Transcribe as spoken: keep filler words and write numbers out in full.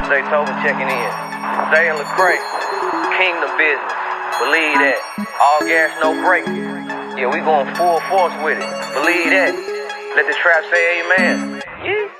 Zay Tobin checking in. Zay and Lecrae, Kingdom business. Believe that. All gas, no brake. Yeah, we going full force with it. Believe that. Let the trap say amen. Yeah.